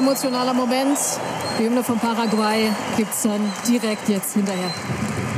emotionaler Moment. Die Hymne von Paraguay gibt es dann direkt jetzt hinterher.